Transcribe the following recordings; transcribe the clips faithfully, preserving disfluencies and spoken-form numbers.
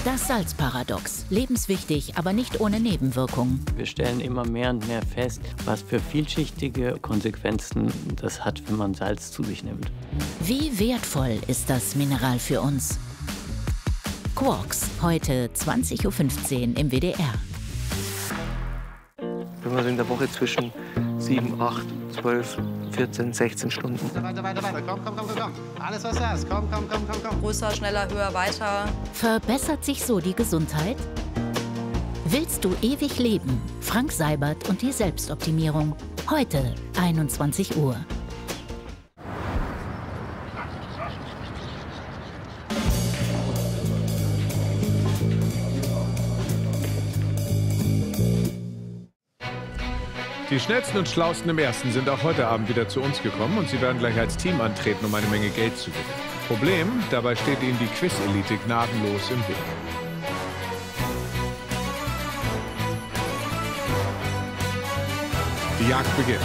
Das Salzparadox. Lebenswichtig, aber nicht ohne Nebenwirkungen. Wir stellen immer mehr und mehr fest, was für vielschichtige Konsequenzen das hat, wenn man Salz zu sich nimmt. Wie wertvoll ist das Mineral für uns? Quarks, heute zwanzig Uhr fünfzehn im W D R. Wenn man so in der Woche zwischen sieben, acht, zwölf, vierzehn, sechzehn Stunden. Weiter, weiter, weiter. Komm, komm, komm, komm, komm. Alles, was du hast. Komm, komm, komm, komm, komm. Größer, schneller, höher, weiter. Verbessert sich so die Gesundheit? Willst du ewig leben? Frank Seibert und die Selbstoptimierung. Heute, einundzwanzig Uhr. Die schnellsten und schlausten im Ersten sind auch heute Abend wieder zu uns gekommen und sie werden gleich als Team antreten, um eine Menge Geld zu gewinnen. Problem, dabei steht ihnen die Quiz-Elite gnadenlos im Weg. Die Jagd beginnt.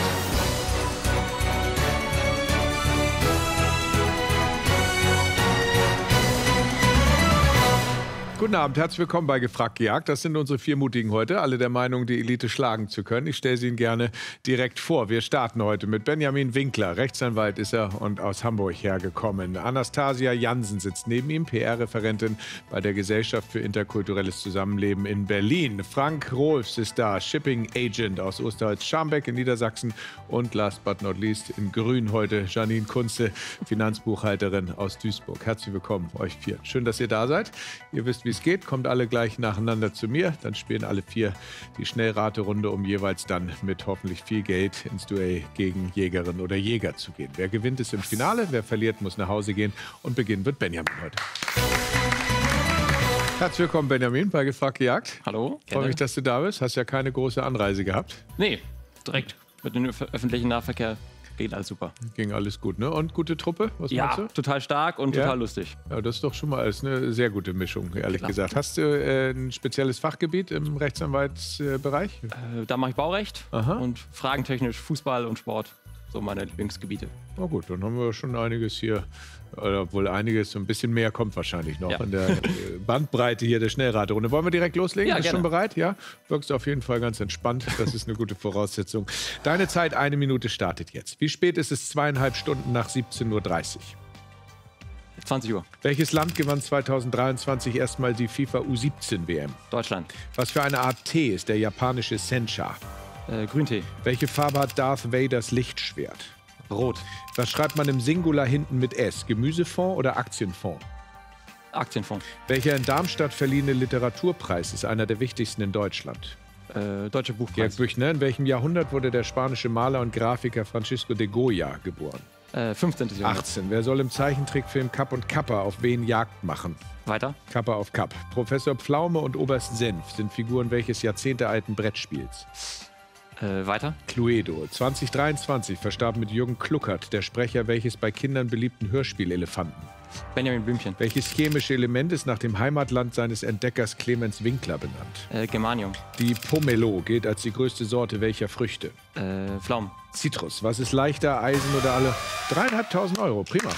Guten Abend, herzlich willkommen bei Gefragt gejagt. Das sind unsere vier Mutigen heute, alle der Meinung, die Elite schlagen zu können. Ich stelle sie Ihnen gerne direkt vor. Wir starten heute mit Benjamin Winkler, Rechtsanwalt ist er und aus Hamburg hergekommen. Anastasia Jansen sitzt neben ihm, P R-Referentin bei der Gesellschaft für interkulturelles Zusammenleben in Berlin. Frank Rohlfs ist da, Shipping Agent aus Osterholz-Scharmbeck in Niedersachsen. Und last but not least in Grün heute Janine Kunze, Finanzbuchhalterin aus Duisburg. Herzlich willkommen euch vier. Schön, dass ihr da seid. Ihr wisst, wie es geht, kommt alle gleich nacheinander zu mir. Dann spielen alle vier die Schnellraterunde, um jeweils dann mit hoffentlich viel Geld ins Duell gegen Jägerin oder Jäger zu gehen. Wer gewinnt, ist im Finale. Wer verliert, muss nach Hause gehen. Und beginnen wird Benjamin heute. Herzlich willkommen, Benjamin, bei Gefragt gejagt. Hallo. Freue mich, dass du da bist. Hast ja keine große Anreise gehabt. Nee, direkt mit dem öffentlichen Nahverkehr. Geht alles super. Ging alles gut, ne? Und gute Truppe? Was ja, meinst du? Total stark und Ja? total lustig. Ja, das ist doch schon mal alles eine sehr gute Mischung, ehrlich Klar. gesagt. Hast du äh, ein spezielles Fachgebiet im Rechtsanwaltsbereich? Äh, da mache ich Baurecht Aha. und fragentechnisch Fußball und Sport. So meine Lieblingsgebiete. Na gut, dann haben wir schon einiges hier, oder obwohl einiges, so ein bisschen mehr kommt wahrscheinlich noch Ja. in der äh, Bandbreite hier der Schnellraterunde. Wollen wir direkt loslegen? Ja, Bist du gerne. schon bereit? Ja? Wirkst auf jeden Fall ganz entspannt. Das ist eine gute Voraussetzung. Deine Zeit, eine Minute, startet jetzt. Wie spät ist es? Zweieinhalb Stunden nach siebzehn Uhr dreißig. zwanzig Uhr. Welches Land gewann zweitausenddreiundzwanzig erstmal die FIFA U siebzehn W M? Deutschland. Was für eine Art Tee ist der japanische Sencha? Äh, Grüntee. Welche Farbe hat Darth Vaders Lichtschwert? Rot. Was schreibt man im Singular hinten mit S? Gemüsefonds oder Aktienfonds? Aktienfonds. Welcher in Darmstadt verliehene Literaturpreis ist einer der wichtigsten in Deutschland? Äh, Deutsche Gerd Buchpreis. Büchner, in welchem Jahrhundert wurde der spanische Maler und Grafiker Francisco de Goya geboren? Äh, fünfzehnten. Jahrhundert. achtzehn. Wer soll im Zeichentrickfilm Kapp und Kappa auf wen Jagd machen? Weiter. Kappa auf Kapp. Professor Pflaume und Oberst Senf sind Figuren welches jahrzehntealten Brettspiels? Äh, weiter. Cluedo. zwanzig dreiundzwanzig verstarb mit Jürgen Kluckert der Sprecher welches bei Kindern beliebten Hörspielelefanten? Benjamin Blümchen. Welches chemische Element ist nach dem Heimatland seines Entdeckers Clemens Winkler benannt? Äh, Germanium. Die Pomelo gilt als die größte Sorte welcher Früchte? Äh, Pflaumen. Citrus. Was ist leichter, Eisen oder alle? Dreieinhalbtausend Euro, prima.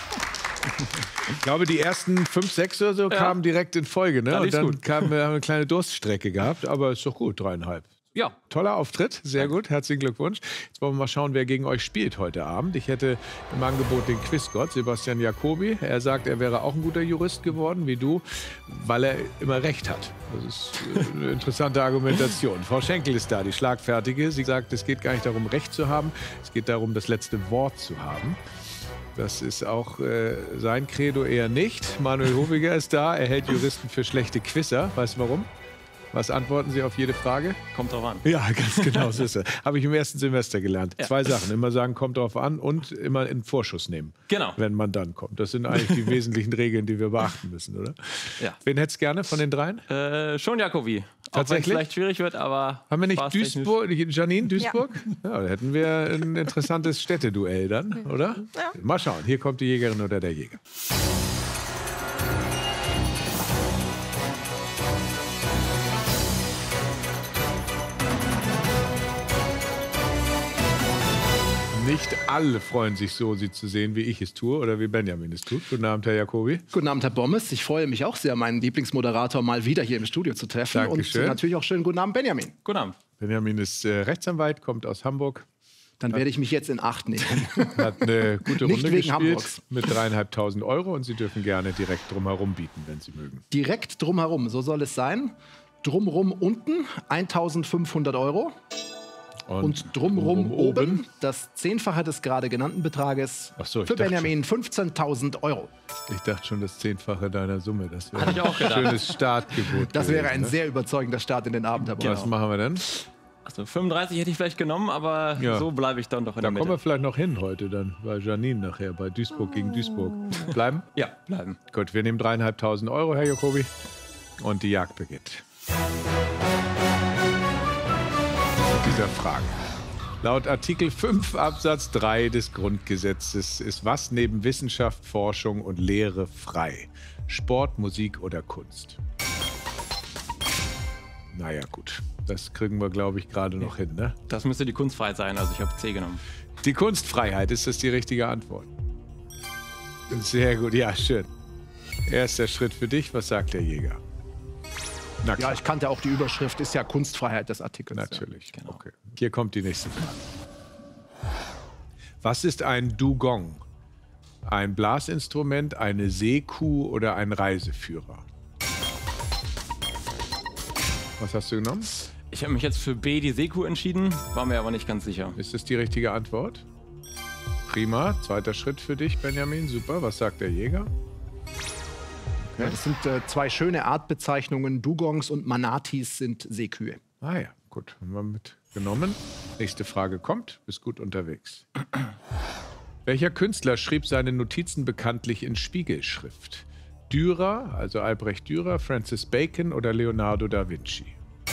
Ich glaube, die ersten fünf, sechs oder so Ja. kamen direkt in Folge. Ne? Ja, Und lief's dann gut. kam, wir haben eine kleine Durststrecke gehabt, aber ist doch gut, dreieinhalb. Ja. Toller Auftritt, sehr gut, herzlichen Glückwunsch. Jetzt wollen wir mal schauen, wer gegen euch spielt heute Abend. Ich hätte im Angebot den Quizgott, Sebastian Jacobi. Er sagt, er wäre auch ein guter Jurist geworden, wie du, weil er immer recht hat. Das ist eine interessante Argumentation. Frau Schenkel ist da, die Schlagfertige. Sie sagt, es geht gar nicht darum, Recht zu haben, es geht darum, das letzte Wort zu haben. Das ist auch äh, sein Credo eher nicht. Manuel Hoviger ist da, er hält Juristen für schlechte Quizzer. Weißt du warum? Was antworten Sie auf jede Frage? Kommt drauf an. Ja, ganz genau so ist es. Habe ich im ersten Semester gelernt. Ja. Zwei Sachen. Immer sagen, kommt drauf an und immer in Vorschuss nehmen. Genau. Wenn man dann kommt. Das sind eigentlich die wesentlichen Regeln, die wir beachten müssen, oder? Ja. Wen hättest du gerne von den dreien? Äh, schon Jacobi. Auch wenn es Tatsächlich? vielleicht schwierig wird, aber. Haben wir nicht spaßtechnisch- Duisburg, Janine, Duisburg? Ja. ja, da hätten wir ein interessantes Städteduell dann, oder? Ja. Mal schauen. Hier kommt die Jägerin oder der Jäger. Nicht nicht alle freuen sich so, sie zu sehen, wie ich es tue oder wie Benjamin es tut. Guten Abend, Herr Jacobi. Guten Abend, Herr Bommes. Ich freue mich auch sehr, meinen Lieblingsmoderator mal wieder hier im Studio zu treffen. Dankeschön. Und natürlich auch schönen guten Abend, Benjamin. Guten Abend. Benjamin ist äh, Rechtsanwalt, kommt aus Hamburg. Dann werde ich mich jetzt in Acht nehmen. Hat eine gute Nicht Runde wegen gespielt Hamburgs. mit dreieinhalbtausend Euro und Sie dürfen gerne direkt drumherum bieten, wenn Sie mögen. Direkt drumherum, so soll es sein. Drumherum unten eintausendfünfhundert Euro. Und, Und drumherum drumherum oben das Zehnfache des gerade genannten Betrages Ach so, ich für dachte Benjamin fünfzehntausend Euro. Ich dachte schon das Zehnfache deiner Summe. Das wäre Hatte ich auch gedacht. ein schönes Startgebot. Das wäre gewesen, ein ne? sehr überzeugender Start in den Abend, Herr Bommes. Was machen wir denn? Also fünfunddreißig hätte ich vielleicht genommen, aber Ja. so bleibe ich dann doch in Da der kommen wir Mitte. vielleicht noch hin heute dann bei Janine nachher, bei Duisburg gegen Duisburg. Bleiben? Ja, bleiben. Gut, wir nehmen dreieinhalbtausend Euro, Herr Jacobi. Und die Jagd beginnt. Mit dieser Frage. Laut Artikel fünf Absatz drei des Grundgesetzes ist was neben Wissenschaft, Forschung und Lehre frei? Sport, Musik oder Kunst? Naja, gut. Das kriegen wir, glaube ich, gerade noch hin, ne? Das müsste die Kunstfreiheit sein, also ich habe C genommen. Die Kunstfreiheit, ist das die richtige Antwort? Sehr gut, ja, schön. Erster Schritt für dich, was sagt der Jäger? Na klar, Ja, ich kannte auch die Überschrift, ist ja Kunstfreiheit des Artikels. natürlich. genau. Okay. Hier kommt die nächste Frage. Was ist ein Dugong? Ein Blasinstrument, eine Seekuh oder ein Reiseführer? Was hast du genommen? Ich habe mich jetzt für B, die Seekuh, entschieden, war mir aber nicht ganz sicher. Ist das die richtige Antwort? Prima. Zweiter Schritt für dich, Benjamin. Super. Was sagt der Jäger? Ja, das sind äh, zwei schöne Artbezeichnungen. Dugongs und Manatis sind Seekühe. Ah ja, gut. Haben wir mitgenommen. Nächste Frage kommt. Bist gut unterwegs. Welcher Künstler schrieb seine Notizen bekanntlich in Spiegelschrift? Dürer, also Albrecht Dürer, Francis Bacon oder Leonardo da Vinci?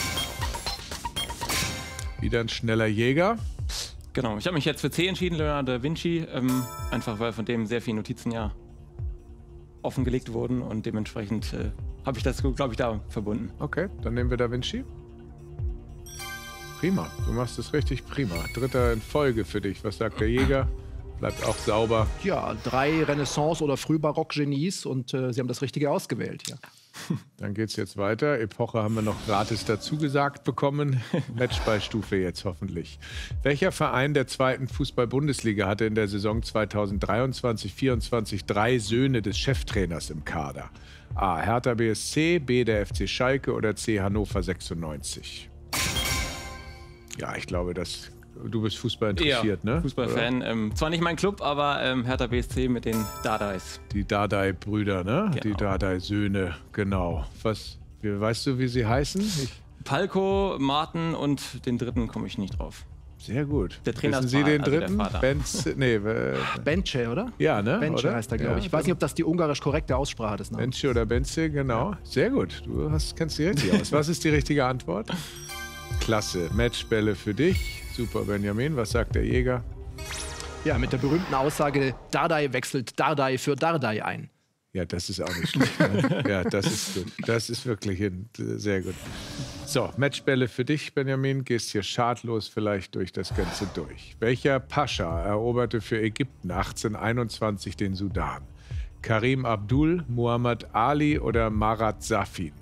Wieder ein schneller Jäger. Genau, ich habe mich jetzt für C entschieden, Leonardo da Vinci, ähm, einfach weil von dem sehr viele Notizen ja offengelegt wurden und dementsprechend äh, habe ich das, glaube ich, da verbunden. Okay, dann nehmen wir da Vinci. Prima, du machst es richtig prima. Dritter in Folge für dich. Was sagt der Jäger? Bleibt auch sauber. Ja, drei Renaissance- oder Frühbarock-Genies und äh, Sie haben das Richtige ausgewählt hier. Dann geht's jetzt weiter. Epoche haben wir noch gratis dazu gesagt bekommen. Matchballstufe jetzt hoffentlich. Welcher Verein der zweiten Fußball-Bundesliga hatte in der Saison zweitausenddreiundzwanzig vierundzwanzig drei Söhne des Cheftrainers im Kader? A. Hertha B S C, B. der F C Schalke oder C. Hannover sechsundneunzig? Ja, ich glaube, dass du bist Fußball interessiert, ne? Fußballfan. Ähm, zwar nicht mein Club, aber ähm, Hertha B S C mit den Dadais. Die Dardai-Brüder, ne? Genau. Die Dardai-Söhne, genau. Was, wie, weißt du, wie sie heißen? Ich, Palko, Martin und den dritten komme ich nicht drauf. sehr gut. Der Trainer Wissen ist Sie Vater, den also der dritten? Vater. Benz, nee, äh, Benche, oder? ja, ne? Benche oder? heißt er, glaube Ja, ich. Ich weiß nicht, ob das die ungarisch korrekte Aussprache des Namens ist. Benche oder Benze, genau. Sehr gut. Du hast, kennst dich richtig aus. Was ist die richtige Antwort? Klasse. Matchbälle für dich. Super, Benjamin. Was sagt der Jäger? Ja, mit der berühmten Aussage, Dardai wechselt Dardai für Dardai ein. Ja, das ist auch nicht schlecht. Ne? Ja, das ist gut. Das ist wirklich ein, sehr gut. So, Matchbälle für dich, Benjamin. Gehst hier schadlos vielleicht durch das Ganze durch. Welcher Pascha eroberte für Ägypten achtzehnhunderteinundzwanzig den Sudan? Karim Abdul, Muhammad Ali oder Marat Safin?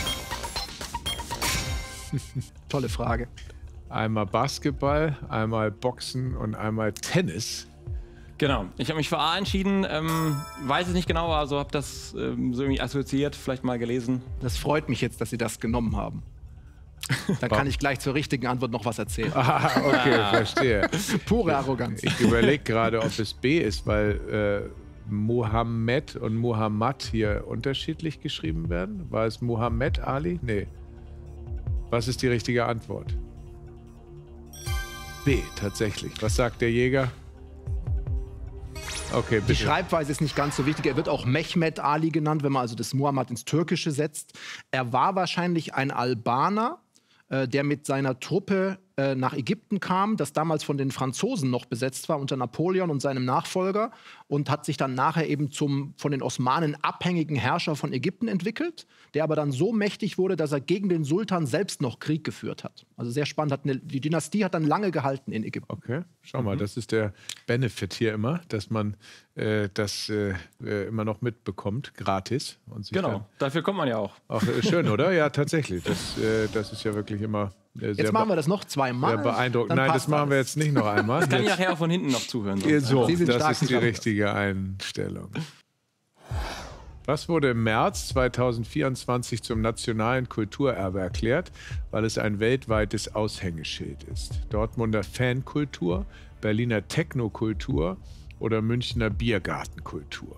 Tolle Frage. Einmal Basketball, einmal Boxen und einmal Tennis. Genau, ich habe mich für A entschieden, ähm, weiß es nicht genau, also habe das ähm, so irgendwie assoziiert, vielleicht mal gelesen. Das freut mich jetzt, dass Sie das genommen haben. Dann kann ich gleich zur richtigen Antwort noch was erzählen. Ah, okay, verstehe. Pure Arroganz. Ich überlege gerade, ob es B ist, weil äh, Mohammed und Muhammad hier unterschiedlich geschrieben werden. War es Muhammad Ali? Nee. Was ist die richtige Antwort? B, tatsächlich. Was sagt der Jäger? Okay, Die bitte. Schreibweise ist nicht ganz so wichtig. Er wird auch Mehmet Ali genannt, wenn man also das Muhammad ins Türkische setzt. Er war wahrscheinlich ein Albaner, äh, der mit seiner Truppe äh, nach Ägypten kam, das damals von den Franzosen noch besetzt war unter Napoleon und seinem Nachfolger und hat sich dann nachher eben zum von den Osmanen abhängigen Herrscher von Ägypten entwickelt, der aber dann so mächtig wurde, dass er gegen den Sultan selbst noch Krieg geführt hat. Also sehr spannend, hat eine, die Dynastie hat dann lange gehalten in Ägypten. Okay, schau mal, mhm. das ist der Benefit hier immer, dass man äh, das äh, immer noch mitbekommt, gratis. Und sich genau, dafür kommt man ja auch. Auch äh, schön, oder? Ja, tatsächlich. Das, äh, das ist ja wirklich immer äh, sehr Jetzt machen wir das noch zweimal. Sehr beeindruckend. Nein, das machen wir jetzt nicht noch einmal. Das kann ich nachher auch von hinten noch zuhören. So, das ist die richtige Einstellung. Was wurde im März zweitausendvierundzwanzig zum nationalen Kulturerbe erklärt, weil es ein weltweites Aushängeschild ist? Dortmunder Fankultur, Berliner Technokultur oder Münchner Biergartenkultur?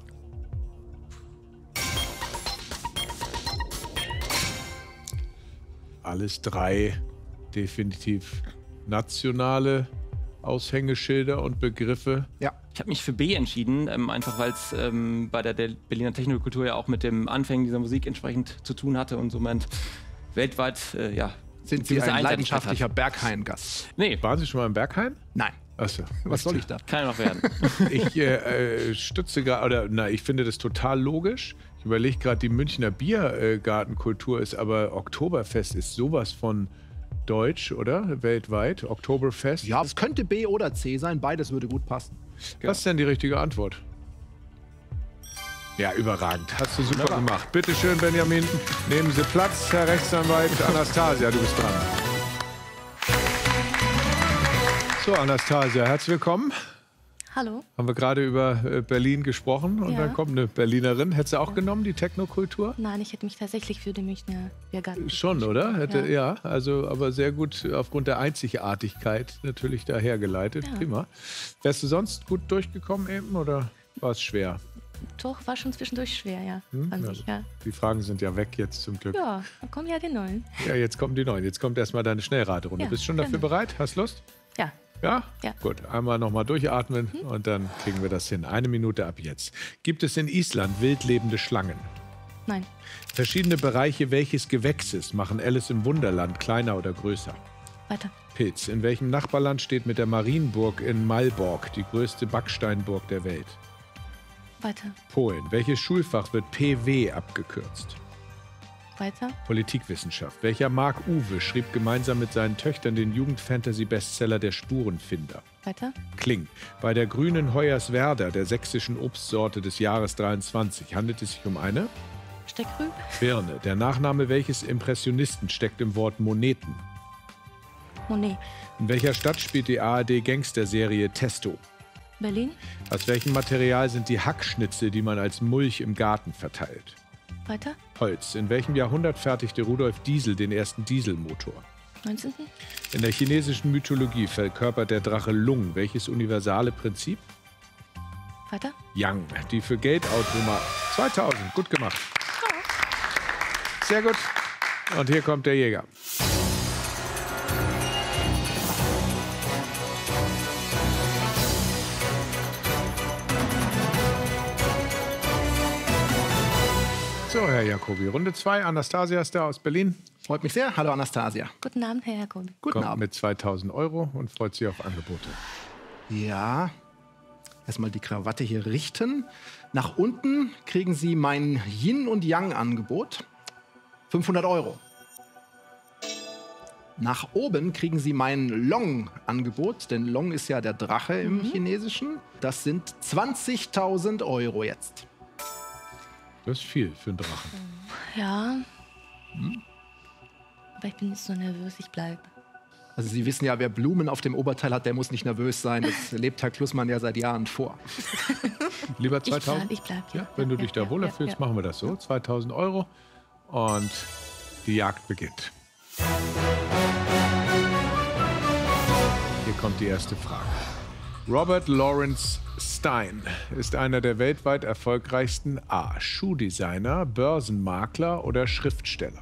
Alles drei definitiv nationale Aushängeschilder und Begriffe. Ja. Ich habe mich für B entschieden, ähm, einfach weil es ähm, bei der, der Berliner Technokultur ja auch mit dem Anfängen dieser Musik entsprechend zu tun hatte und somit weltweit, äh, ja. Sind Sie ein leidenschaftlicher Berghain-Gast? Nee. Waren Sie schon mal im Berghain? Nein. Achso. Was soll ich da? Kann ja noch werden. Ich äh, stütze gerade, oder na, ich finde das total logisch. Ich überlege gerade, die Münchner Biergartenkultur ist aber, Oktoberfest ist sowas von deutsch, oder? Weltweit, Oktoberfest. Ja, es könnte B oder C sein, beides würde gut passen. Was ist denn die richtige Antwort? Ja, überragend. Hast du super Wunderbar. gemacht. Bitte schön, Benjamin. Nehmen Sie Platz, Herr Rechtsanwalt. Anastasia, du bist dran. So, Anastasia, herzlich willkommen. Hallo. Haben wir gerade über äh, Berlin gesprochen und ja. dann kommt eine Berlinerin. Hättest du auch ja. genommen, die Technokultur? Nein, ich hätte mich tatsächlich für den Münchner Biergarten Schon, oder? Hätte, ja. ja, also aber sehr gut aufgrund der Einzigartigkeit natürlich dahergeleitet. Ja. Prima. Wärst du sonst gut durchgekommen eben oder war es schwer? Doch, war schon zwischendurch schwer, ja. Hm? Fand Ja. ich, ja. Die Fragen sind ja weg jetzt zum Glück. Ja, dann kommen ja die neuen. Ja, jetzt kommen die neuen. Jetzt kommt erstmal deine Schnellraterunde. Ja, Bist du schon dafür genau. bereit? Hast Lust? Ja. Ja? Ja. Gut, einmal nochmal durchatmen Mhm. und dann kriegen wir das hin. Eine Minute ab jetzt. Gibt es in Island wildlebende Schlangen? Nein. Verschiedene Bereiche welches Gewächses machen Alice im Wunderland kleiner oder größer? Weiter. Pilz. In welchem Nachbarland steht mit der Marienburg in Malbork die größte Backsteinburg der Welt? Weiter. Polen. Welches Schulfach wird P W abgekürzt? Weiter. Politikwissenschaft. Welcher Marc Uwe schrieb gemeinsam mit seinen Töchtern den Jugend-Fantasy-Bestseller Der Spurenfinder? Weiter. Kling. Bei der grünen Hoyerswerda, der sächsischen Obstsorte des Jahres dreiundzwanzig, handelt es sich um eine? Steckrübe. Birne. Der Nachname welches Impressionisten steckt im Wort Moneten? Monet. In welcher Stadt spielt die A R D-Gangster-Serie Testo? Berlin. Aus welchem Material sind die Hackschnitzel, die man als Mulch im Garten verteilt? Weiter. Holz. In welchem Jahrhundert fertigte Rudolf Diesel den ersten Dieselmotor? neunzehnten. In der chinesischen Mythologie verkörpert der Drache Lung welches universale Prinzip? Weiter. Yang. Die für Geldautomat zweitausend. Gut gemacht. Sehr gut. Und hier kommt der Jäger. So, Herr Jacobi, Runde zwei. Anastasia ist da aus Berlin. Freut mich sehr. Hallo Anastasia. Guten Abend, Herr Jacobi. Guten Kommt Abend. mit zweitausend Euro und freut sich auf Angebote. Ja. Erstmal die Krawatte hier richten. Nach unten kriegen Sie mein Yin- und Yang-Angebot. fünfhundert Euro. Nach oben kriegen Sie mein Long-Angebot, denn Long ist ja der Drache im Mhm. Chinesischen. Das sind zwanzigtausend Euro jetzt. Das ist viel für einen Drachen. Ja. Hm? Aber ich bin jetzt so nervös, ich bleibe. Also Sie wissen ja, wer Blumen auf dem Oberteil hat, der muss nicht nervös sein. Das lebt Herr Klussmann ja seit Jahren vor. Lieber zweitausend? Ich bleib, ich bleib ja. ja. Wenn du Ja, dich da ja, wohler ja, fühlst, ja. machen wir das so. zweitausend Euro und die Jagd beginnt. Hier kommt die erste Frage. Robert Lawrence Stein ist einer der weltweit erfolgreichsten A. Schuhdesigner, Börsenmakler oder Schriftsteller.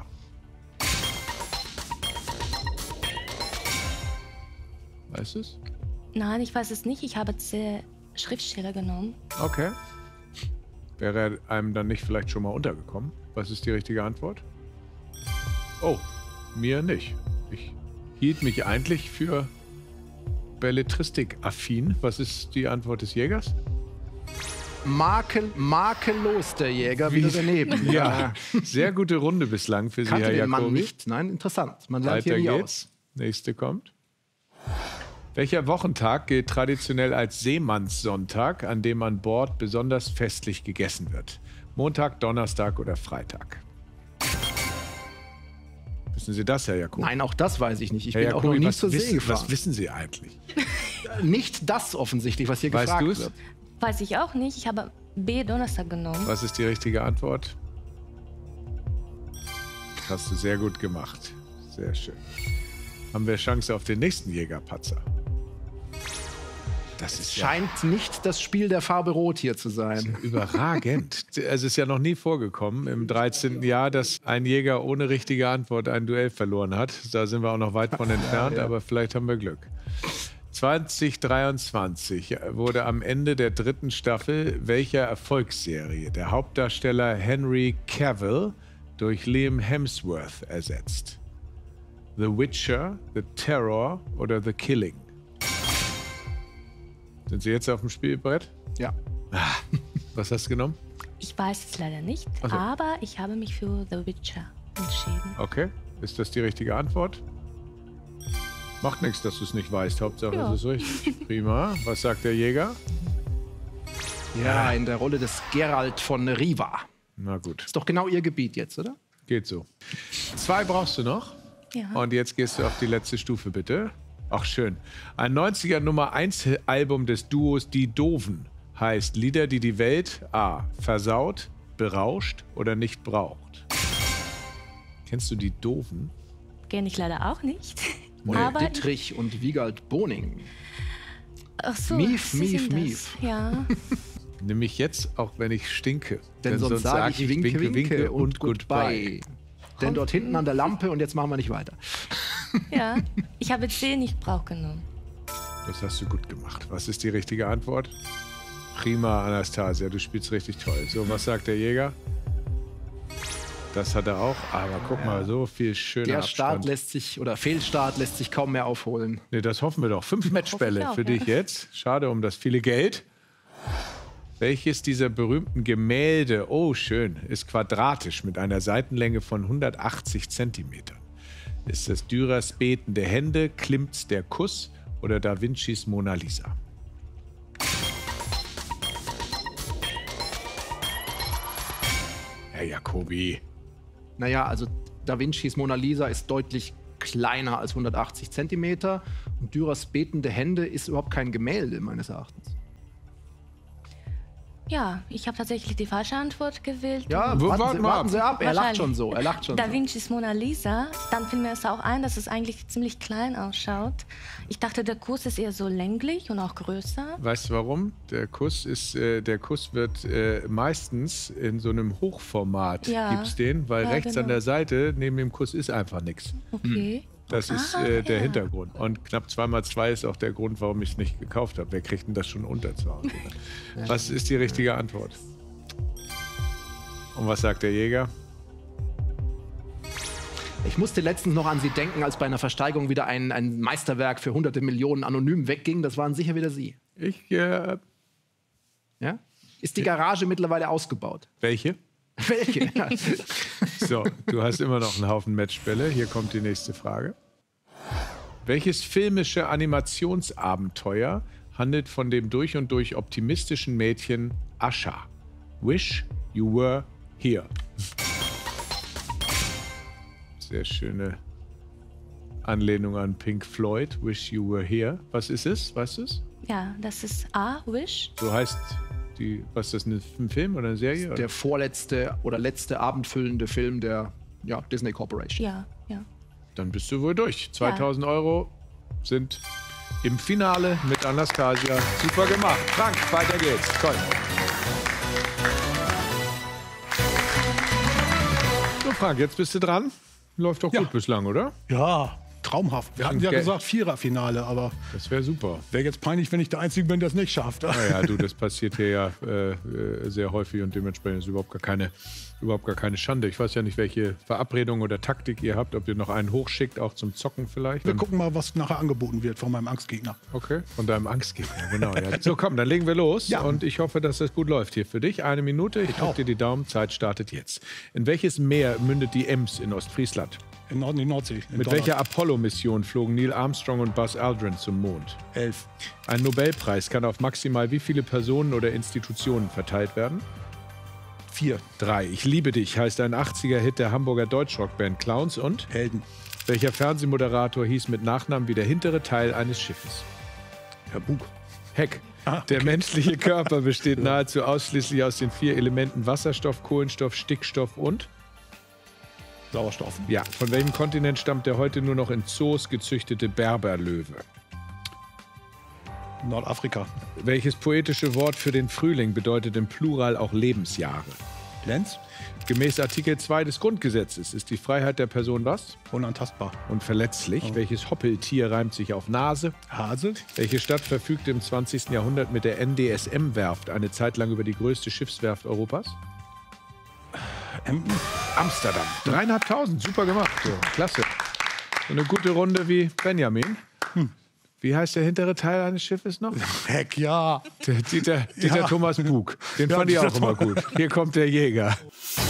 Weißt du es? Nein, ich weiß es nicht. Ich habe jetzt äh, Schriftsteller genommen. Okay. Wäre er einem dann nicht vielleicht schon mal untergekommen? Was ist die richtige Antwort? Oh, mir nicht. Ich hielt mich eigentlich für Belletristik-affin. Was ist die Antwort des Jägers? Makel, makellos der Jäger, wieder daneben. Ja, sehr gute Runde bislang für Sie, Kannte Herr den Mann Jacobi. nicht. Nein, interessant. Man lernt Weiter hier nie geht's. aus. Nächste kommt. Welcher Wochentag gilt traditionell als Seemannssonntag, an dem an Bord besonders festlich gegessen wird? Montag, Donnerstag oder Freitag? Wissen Sie das, Herr Jacobi? Nein, auch das weiß ich nicht. Ich Herr bin auch Jacobi, noch nie was zur See wissen, gefahren. Was wissen Sie eigentlich? Nicht das offensichtlich, was hier Weißt gefragt du's? wird. Weiß ich auch nicht. Ich habe B Donnerstag genommen. Was ist die richtige Antwort? Hast du sehr gut gemacht. Sehr schön. Haben wir Chance auf den nächsten Jägerpatzer? Das ist ja Scheint nicht das Spiel der Farbe Rot hier zu sein. überragend. Es ist ja noch nie vorgekommen im dreizehnten Jahr, dass ein Jäger ohne richtige Antwort ein Duell verloren hat. Da sind wir auch noch weit von entfernt, Ja, ja. aber vielleicht haben wir Glück. zwanzig dreiundzwanzig wurde am Ende der dritten Staffel welcher Erfolgsserie der Hauptdarsteller Henry Cavill durch Liam Hemsworth ersetzt? The Witcher, The Terror oder The Killing? Sind Sie jetzt auf dem Spielbrett? Ja. Was hast du genommen? Ich weiß es leider nicht, Ach so. aber ich habe mich für The Witcher entschieden. Okay. Ist das die richtige Antwort? Macht nichts, dass du es nicht weißt. Hauptsache, Ja. es ist richtig. Prima. Was sagt der Jäger? Ja, in der Rolle des Geralt von Riva. Na gut, Ist doch genau Ihr Gebiet jetzt, oder? geht so. Zwei brauchst du noch. Ja. Und jetzt gehst du auf die letzte Stufe, bitte. Ach, schön. Ein neunziger Nummer eins Album des Duos Die Doofen heißt Lieder, die die Welt A. versaut, berauscht oder nicht braucht. Kennst du Die Doofen? Kenne ich leider auch nicht. Und aber ich, Dittrich und Wiegald Boning. ach so, Mief, Sie mief, sind das. mief. Ja. Nimm mich jetzt, auch wenn ich stinke. Denn, sonst sage ich winke, winke, und goodbye. Denn dort hinten an der Lampe und jetzt machen wir nicht weiter. Ja, ich habe C nicht Brauch genommen. Das hast du gut gemacht. Was ist die richtige Antwort? Prima, Anastasia, du spielst richtig toll. So, was sagt der Jäger? Das hat er auch, aber guck mal, so viel schöner Der Abstand. Start lässt sich, oder Fehlstart lässt sich kaum mehr aufholen. Nee, das hoffen wir doch. Fünf Matchbälle auch, für ja. dich jetzt. Schade um das viele Geld. Welches dieser berühmten Gemälde, oh schön, ist quadratisch mit einer Seitenlänge von hundertachtzig Zentimetern? Ist es Dürers betende Hände, Klimts der Kuss oder Da Vincis Mona Lisa? Herr Jacobi. Naja, also Da Vincis Mona Lisa ist deutlich kleiner als hundertachtzig Zentimeter. Und Dürers betende Hände ist überhaupt kein Gemälde, meines Erachtens. Ja, ich habe tatsächlich die falsche Antwort gewählt. Ja, Wo- warten, warten Sie, wir warten ab. Sie ab. Er lacht Wahrscheinlich. schon so. Er lacht schon Da so. Vincis Mona Lisa, dann fiel mir es auch ein, dass es eigentlich ziemlich klein ausschaut. Ich dachte, der Kuss ist eher so länglich und auch größer. Weißt du warum? Der Kuss ist, äh, der Kuss wird äh, meistens in so einem Hochformat Ja. gibt's den, weil Ja, rechts an genau. der Seite neben dem Kuss ist einfach nichts. Okay. Das ist Ah, äh, der ja. Hintergrund. Und knapp zwei mal zwei ist auch der Grund, warum ich es nicht gekauft habe. Wer kriegt denn das schon unter zu Hause? Was ist die richtige Antwort? Und was sagt der Jäger? Ich musste letztens noch an Sie denken, als bei einer Versteigerung wieder ein, ein Meisterwerk für hunderte Millionen anonym wegging. Das waren sicher wieder Sie. Ich, äh, Ja? Ist die Garage mittlerweile ausgebaut? welche? Welche? Ja. So, du hast immer noch einen Haufen Matchbälle. Hier kommt die nächste Frage. Welches filmische Animationsabenteuer handelt von dem durch und durch optimistischen Mädchen Asha? Wish You Were Here. Sehr schöne Anlehnung an Pink Floyd. Wish You Were Here. Was ist es? Weißt du es? Ja, das ist A, Wish. So heißt die, was ist das, ein Film oder eine Serie? Der vorletzte oder letzte abendfüllende Film der ja, Disney Corporation. Ja, ja. Dann bist du wohl durch. zweitausend Euro sind im Finale mit Anastasia. Super gemacht. Frank, weiter geht's. Toll. So, Frank, jetzt bist du dran. Läuft doch Ja. gut bislang, oder? Ja, traumhaft. Wir hatten ja Ge- gesagt Viererfinale, aber Das wäre super. wäre jetzt peinlich, wenn ich der Einzige bin, der es nicht schafft. Naja, du, das passiert hier ja äh, äh, sehr häufig und dementsprechend ist überhaupt gar keine Überhaupt gar keine Schande. Ich weiß ja nicht, welche Verabredung oder Taktik ihr habt, ob ihr noch einen hochschickt, auch zum Zocken vielleicht. Wir gucken mal, was nachher angeboten wird von meinem Angstgegner. Okay, von deinem Angstgegner, genau. Ja. So, komm, dann legen wir los. Ja. Und ich hoffe, dass das gut läuft hier für dich. Eine Minute, ich drücke dir die Daumen, Zeit startet jetzt. In welches Meer mündet die Ems in Ostfriesland? In Nord- in die Nordsee. In Mit Donau. welcher Apollo-Mission flogen Neil Armstrong und Buzz Aldrin zum Mond? Elf. Ein Nobelpreis kann auf maximal wie viele Personen oder Institutionen verteilt werden? Vier. Drei. Ich liebe dich heißt ein achtziger-Hit der Hamburger Deutschrockband Clowns und? Helden. Welcher Fernsehmoderator hieß mit Nachnamen wie der hintere Teil eines Schiffes? Herr Bug. Heck. Ah, Der okay. menschliche Körper besteht nahezu ausschließlich aus den vier Elementen Wasserstoff, Kohlenstoff, Stickstoff und? Sauerstoff. Ja. Von welchem Kontinent stammt der heute nur noch in Zoos gezüchtete Berberlöwe? Nordafrika. Welches poetische Wort für den Frühling bedeutet im Plural auch Lebensjahre? Lenz. Gemäß Artikel zwei des Grundgesetzes ist die Freiheit der Person was? Unantastbar. Unverletzlich. Oh. Welches Hoppeltier reimt sich auf Nase? Hase. Welche Stadt verfügte im zwanzigsten Jahrhundert mit der N D S M-Werft eine Zeit lang über die größte Schiffswerft Europas? Emden. Amsterdam. Dreieinhalbtausend, super gemacht. So, klasse. So eine gute Runde wie Benjamin. Hm. Wie heißt der hintere Teil eines Schiffes noch? Heck, ja. Der Dieter, Dieter Ja. Thomas Bug. Den Ja, fand ich auch Dieter immer gut. Hier kommt der Jäger.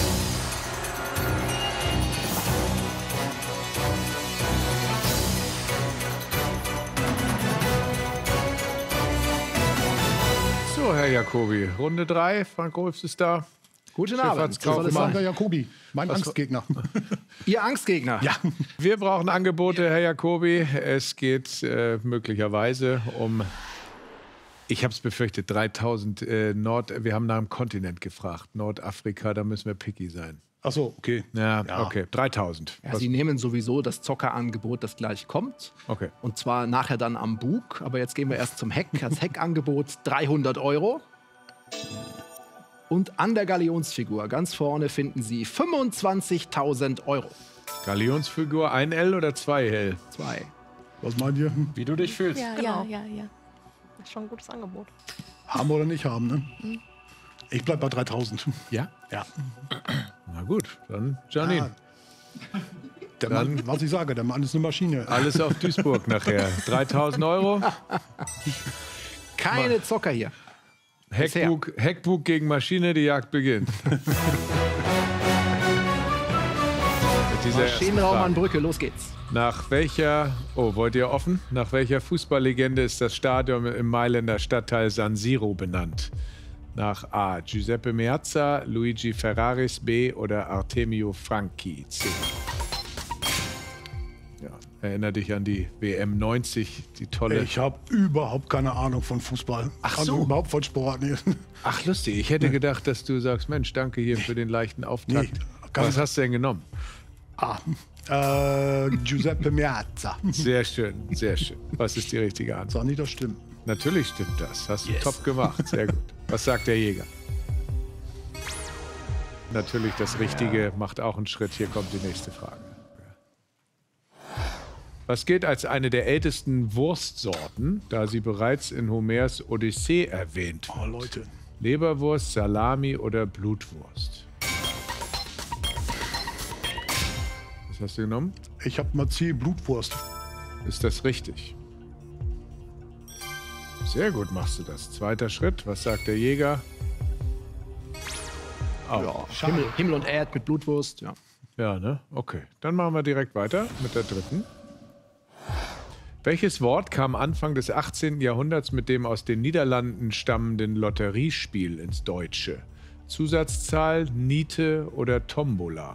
So, Herr Jacobi, Runde drei. Frank Rolfs ist da. Guten Abend. Schifffahrtskaufmann. So soll es Alexander sein. Jacobi. Mein Angstgegner. Ihr Angstgegner. Ja. Wir brauchen Angebote, Herr Jacobi. Es geht äh, möglicherweise um, ich habe es befürchtet, dreitausend äh, Nord... Wir haben nach dem Kontinent gefragt. Nordafrika, da müssen wir picky sein. Ach so, okay. Ja, Ja. okay. dreitausend. Ja, Was- Sie nehmen sowieso das Zockerangebot, das gleich kommt. Okay. Und zwar nachher dann am Bug. Aber jetzt gehen wir erst zum Heck. Das Heckangebot dreihundert Euro. Und an der Galionsfigur ganz vorne finden Sie fünfundzwanzigtausend Euro. Galionsfigur, ein L oder zwei L? Zwei. Was meint ihr? Wie du dich fühlst. Ja, Genau. ja, ja, ja. Das ist schon ein gutes Angebot. Haben oder nicht haben, ne? Ich bleib bei dreitausend. Ja? Ja. Na gut, dann Janine. Ah. Der Mann, was ich sage, der Mann ist eine Maschine. Alles auf Duisburg nachher. dreitausend Euro. Keine Zocker hier. Heckbug, Heckbug gegen Maschine, die Jagd beginnt. Mit dieser ersten Maschinenraum Frage. an Brücke, los geht's. Nach welcher, oh, wollt ihr offen? Nach welcher Fußballlegende ist das Stadion im Mailänder Stadtteil San Siro benannt? Nach A. Giuseppe Meazza, Luigi Ferraris B. oder Artemio Franchi C. Ja, erinnere dich an die W M neunzig, die tolle. Ich habe überhaupt keine Ahnung von Fußball. Ach Also so. überhaupt von Sport. Nee. Ach, lustig. Ich hätte gedacht, dass du sagst, Mensch, danke hier für den leichten Auftakt. Nee, gar Was nicht. hast du denn genommen? Ah, äh, Giuseppe Meazza. Sehr schön, sehr schön. Was ist die richtige Antwort? Sag nicht, das stimmt. Natürlich stimmt das. Hast du top gemacht. Sehr gut. Was sagt der Jäger? Natürlich das Richtige, macht auch einen Schritt. Hier kommt die nächste Frage. Was gilt als eine der ältesten Wurstsorten, da sie bereits in Homers Odyssee erwähnt wird? Oh, Leute. Leberwurst, Salami oder Blutwurst? Was hast du genommen? Ich habe mal C, Blutwurst. Ist das richtig? Sehr gut machst du das. Zweiter Schritt. Was sagt der Jäger? Oh. Ja, Himmel, Himmel und Erd mit Blutwurst. Ja. Ja, ne? Okay. Dann machen wir direkt weiter mit der dritten. Welches Wort kam Anfang des achtzehnten Jahrhunderts mit dem aus den Niederlanden stammenden Lotteriespiel ins Deutsche? Zusatzzahl, Niete oder Tombola?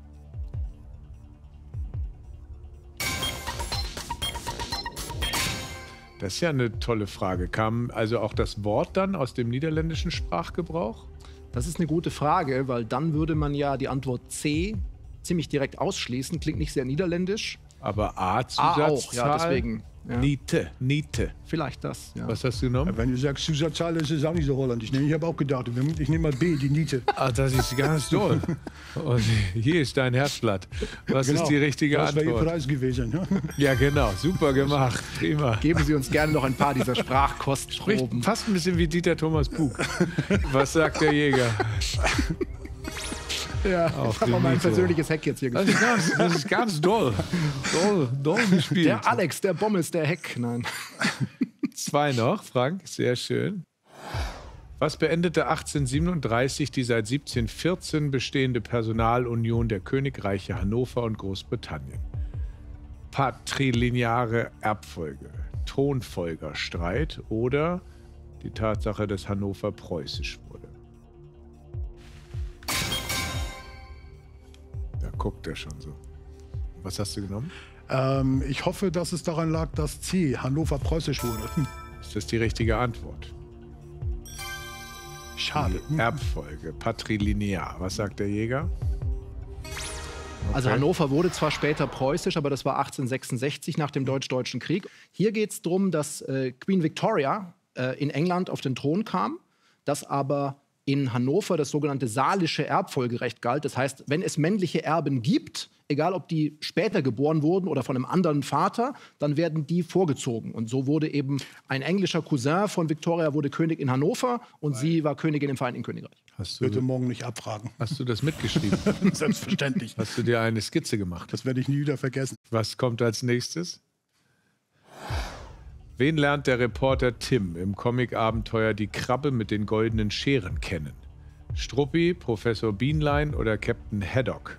Das ist ja eine tolle Frage. Kam also auch das Wort dann aus dem niederländischen Sprachgebrauch? Das ist eine gute Frage, weil dann würde man ja die Antwort C ziemlich direkt ausschließen. Klingt nicht sehr niederländisch. Aber A, A Zusatzzahl, auch, ja, deswegen. Ja. Niete, Niete. Vielleicht das, ja. Was hast du genommen? Wenn du sagst Zusatzzahl, ist es auch nicht so holländisch. Nee, ich habe auch gedacht, ich nehme mal B, die Niete. Ah, das ist ganz toll. Und hier ist dein Herzblatt. Was Genau. ist die richtige Das wäre Ihr Antwort? Preis gewesen. Ne? Ja, genau. Super gemacht. Prima. Geben Sie uns gerne noch ein paar dieser Spricht Sprachkostproben. fast ein bisschen wie Dieter Thomas Bug. Was sagt der Jäger? Ja, Auf ich habe dem auch mein Niveau. persönliches Heck jetzt hier Das ist gespielt. ganz, das ist ganz doll. Doll, doll gespielt. Der Alex, der Bommels, der Heck. Nein. Zwei noch, Frank. Sehr schön. Was beendete achtzehnhundertsiebenunddreißig die seit siebzehnhundertvierzehn bestehende Personalunion der Königreiche Hannover und Großbritannien? Patrilineare Erbfolge, Thronfolgerstreit oder die Tatsache, dass Hannover preußisch wurde? Da guckt er schon so. Was hast du genommen? Ähm, ich hoffe, dass es daran lag, dass C, Hannover preußisch wurde. Hm. Ist das die richtige Antwort? Schade. Die Erbfolge, patrilinear. Was sagt der Jäger? Also Okay. Hannover wurde zwar später preußisch, aber das war achtzehnhundertsechsundsechzig nach dem Deutsch-Deutschen Krieg. Hier geht es darum, dass äh, Queen Victoria äh, in England auf den Thron kam, dass aber in Hannover das sogenannte salische Erbfolgerecht galt. Das heißt, wenn es männliche Erben gibt, egal ob die später geboren wurden oder von einem anderen Vater, dann werden die vorgezogen. Und so wurde eben ein englischer Cousin von Victoria wurde König in Hannover und sie war Königin im Vereinigten Königreich. Hast du, Bitte morgen nicht abfragen. hast du das mitgeschrieben? Selbstverständlich. Hast du dir eine Skizze gemacht? Das werde ich nie wieder vergessen. Was kommt als nächstes? Wen lernt der Reporter Tim im Comic-Abenteuer Die Krabbe mit den goldenen Scheren kennen? Struppi, Professor Bienlein oder Captain Haddock?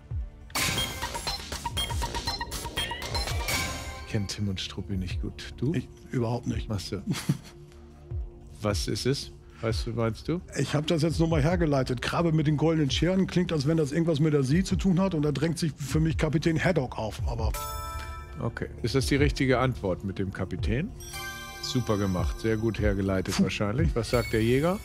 Ich kenne Tim und Struppi nicht gut. Du? Ich überhaupt nicht. Machst du? Was ist es? Weißt du, meinst du? Ich habe das jetzt nochmal hergeleitet. Krabbe mit den goldenen Scheren klingt, als wenn das irgendwas mit der See zu tun hat. Und da drängt sich für mich Kapitän Haddock auf. Aber Okay. Ist das die richtige Antwort mit dem Kapitän? Super gemacht. Sehr gut hergeleitet wahrscheinlich. Was sagt der Jäger?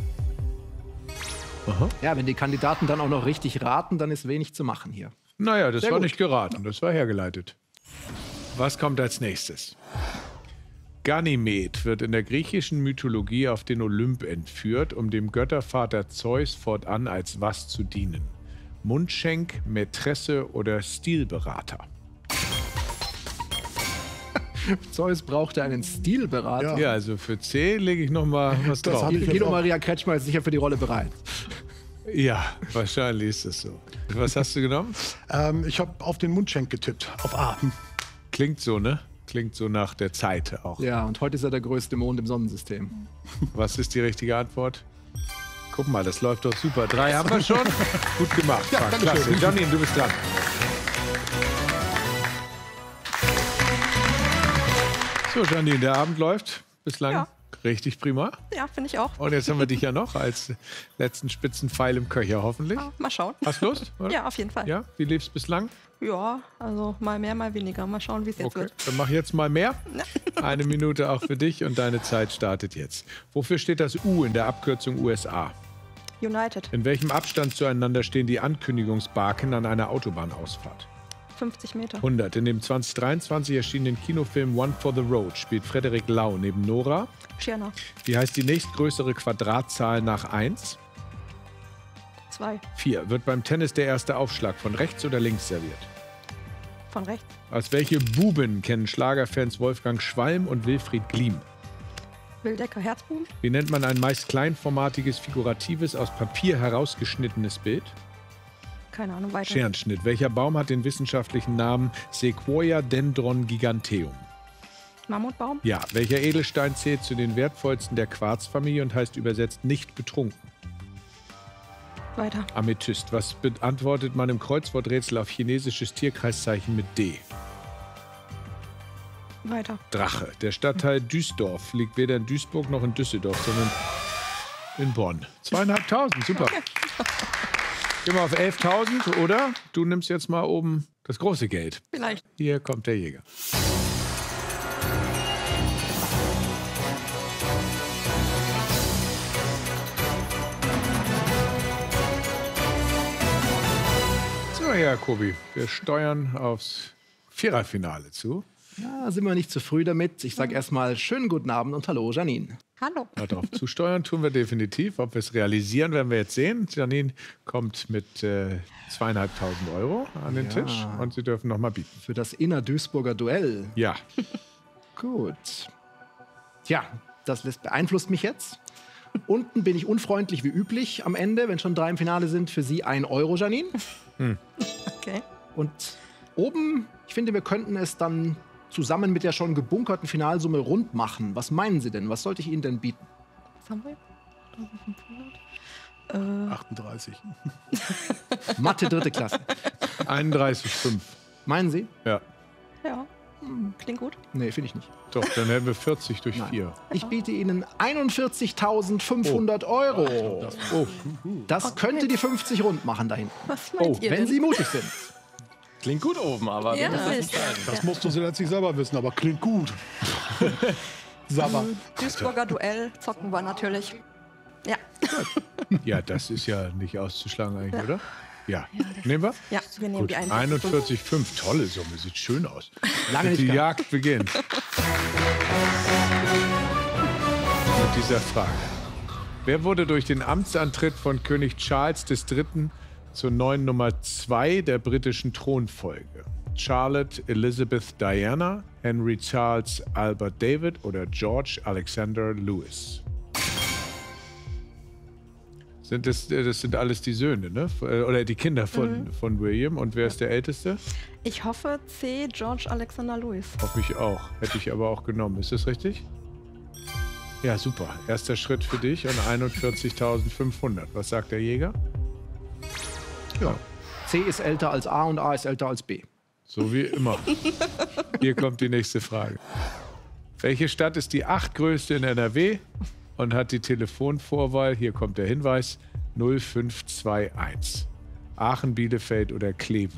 Aha. Ja, wenn die Kandidaten dann auch noch richtig raten, dann ist wenig zu machen hier. Naja, das Sehr war gut. nicht geraten, das war hergeleitet. Was kommt als nächstes? Ganymed wird in der griechischen Mythologie auf den Olymp entführt, um dem Göttervater Zeus fortan als was zu dienen? Mundschenk, Mätresse oder Stilberater? Zeus brauchte einen Stilberater. Ja, also für C lege ich noch mal was Das drauf. hab ich Guido Maria Kretschmer ist sicher für die Rolle bereit. Ja, wahrscheinlich ist es so. Was hast du genommen? ähm, ich habe auf den Mundschenk getippt. Auf A. Hm. Klingt so, ne? Klingt so nach der Zeit auch. Ja, und heute ist er der größte Mond im Sonnensystem. Was ist die richtige Antwort? Guck mal, das läuft doch super. Drei haben wir schon. Gut gemacht, Ja, Frank. danke Klasse. schön. Janine, du bist dran. So, Janine, der Abend läuft bislang Ja. richtig prima. Ja, finde ich auch. Und jetzt haben wir dich ja noch als letzten Spitzenpfeil im Köcher, hoffentlich. Ja, mal schauen. Hast du Lust? Oder? Ja, auf jeden Fall. Ja, wie lebst du bislang? Ja, also mal mehr, mal weniger. Mal schauen, wie es jetzt Okay, wird. dann mach jetzt mal mehr. Eine Minute auch für dich und deine Zeit startet jetzt. Wofür steht das U in der Abkürzung U S A? United, In welchem Abstand zueinander stehen die Ankündigungsbarken an einer Autobahnausfahrt? fünfzig Meter. hundert. In dem zwanzig dreiundzwanzig erschienenen Kinofilm One for the Road spielt Frederik Lau neben Nora. Schirner, Wie heißt die nächstgrößere Quadratzahl nach eins? zwei. vier. Wird beim Tennis der erste Aufschlag von rechts oder links serviert? Von rechts. Als welche Buben kennen Schlagerfans Wolfgang Schwalm und Wilfried Gliem? Wildecker, Herzbuben, Wie nennt man ein meist kleinformatiges, figuratives, aus Papier herausgeschnittenes Bild? keine Ahnung, weiter. Scherenschnitt. Welcher Baum hat den wissenschaftlichen Namen Sequoia dendron giganteum? Mammutbaum, Ja. Welcher Edelstein zählt zu den wertvollsten der Quarzfamilie und heißt übersetzt nicht betrunken? weiter. Amethyst. Was beantwortet man im Kreuzworträtsel auf chinesisches Tierkreiszeichen mit D? Weiter. Drache. Der Stadtteil Duisdorf liegt weder in Duisburg noch in Düsseldorf, sondern in Bonn. Zweieinhalbtausend, super. Gehen wir auf elftausend, oder? Du nimmst jetzt mal oben das große Geld. Vielleicht. Hier kommt der Jäger. So, Herr Jacobi, wir steuern aufs Viererfinale zu. Ja, sind wir nicht zu früh damit. Ich sage erstmal schönen guten Abend und hallo, Janine. Hallo. Darauf zusteuern tun wir definitiv. Ob wir es realisieren, werden wir jetzt sehen. Janine kommt mit äh, zweieinhalbtausend Euro an den Ja. Tisch und Sie dürfen noch mal bieten. Für das Inner-Duisburger Duell. Ja. Gut. Tja, das lässt- beeinflusst mich jetzt. Unten bin ich unfreundlich wie üblich am Ende, wenn schon drei im Finale sind. Für Sie ein Euro, Janine. Hm. Okay. Und oben, ich finde, wir könnten es dann zusammen mit der schon gebunkerten Finalsumme rund machen. Was meinen Sie denn? Was sollte ich Ihnen denn bieten? Was haben wir? eintausendfünfhundert? Äh, achtunddreißig. Mathe dritte Klasse. einunddreißig Komma fünf. Meinen Sie? Ja. ja, hm, klingt gut. Nee, finde ich nicht. Doch, dann hätten wir vierzig durch Nein. vier. Ich biete Ihnen einundvierzigtausendfünfhundert Euro. Das, oh. Das Okay. könnte die fünfzig rund machen dahin. Was meint Oh, ihr wenn denn? Sie mutig sind. Klingt gut oben, aber Ja, wir müssen es ist- entscheiden. Das musst du sie letztlich selber wissen, aber klingt gut. Sabber. Im Duisburger Duell zocken wir natürlich. Ja. Ja, das ist ja nicht auszuschlagen eigentlich, Ja. oder? Ja. Nehmen wir? Ja, wir nehmen Gut, die einundvierzig Komma fünf. Tolle Summe, sieht schön aus. Lange Und nicht die gehabt. Jagd beginnt. Mit dieser Frage. Wer wurde durch den Amtsantritt von König Charles der Dritte zur neuen Nummer zwei der britischen Thronfolge? Charlotte Elizabeth Diana, Henry Charles Albert David oder George Alexander Louis? Sind das, das sind alles die Söhne, ne? Oder die Kinder von, Mhm. von William. Und wer ist der Älteste? Ich hoffe C. George Alexander Louis. Hoffe ich auch. Hätte ich aber auch genommen. Ist das richtig? Ja, super. Erster Schritt für dich und einundvierzigtausendfünfhundert. Was sagt der Jäger? Ja. C ist älter als A und A ist älter als B. So wie immer. Hier kommt die nächste Frage. Welche Stadt ist die achtgrößte in N R W und hat die Telefonvorwahl, hier kommt der Hinweis, null fünf zwei eins? Aachen, Bielefeld oder Kleve?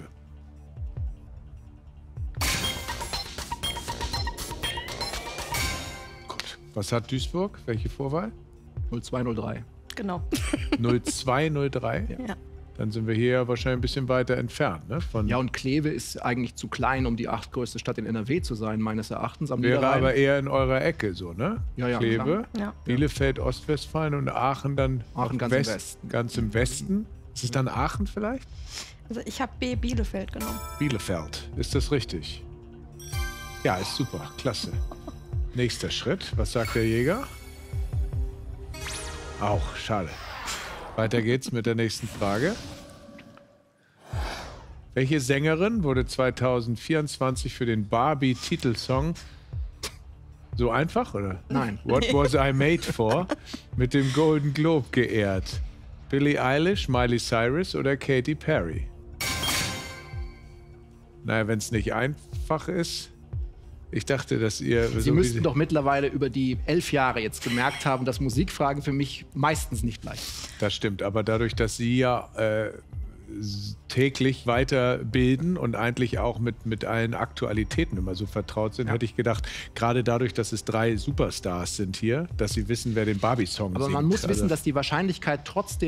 Gut. Was hat Duisburg? Welche Vorwahl? null zwei null drei. Genau. null zwei null drei? Ja. Dann sind wir hier wahrscheinlich ein bisschen weiter entfernt. Ne? Von Ja, und Kleve ist eigentlich zu klein, um die achtgrößte Stadt in N R W zu sein, meines Erachtens. Am wäre Niederrhein. aber eher in eurer Ecke so, ne? Ja, ja, Kleve, klar. Ja. Bielefeld, Ostwestfalen und Aachen dann Aachen noch ganz im West, Westen. Ganz im Westen. Ist es dann Aachen vielleicht? Also ich habe B. Bielefeld genommen. Bielefeld. Ist das richtig? Ja, ist super. Klasse. Nächster Schritt. Was sagt der Jäger? Auch. Schade. Weiter geht's mit der nächsten Frage. Welche Sängerin wurde zweitausendvierundzwanzig für den Barbie-Titelsong so einfach, oder? Nein. What Was I Made For mit dem Golden Globe geehrt? Billie Eilish, Miley Cyrus oder Katy Perry? Naja, wenn es nicht einfach ist. Ich dachte, dass ihr... Sie so wie müssten doch mittlerweile über die elf Jahre jetzt gemerkt haben, dass Musikfragen für mich meistens nicht leicht sind. Das stimmt, aber dadurch, dass Sie ja äh, s- täglich weiterbilden und eigentlich auch mit, mit allen Aktualitäten immer so vertraut sind, hätte ich gedacht, gerade dadurch, dass es drei Superstars sind hier, dass Sie wissen, wer den Barbie-Song singt. Aber man muss Also- wissen, dass die Wahrscheinlichkeit trotzdem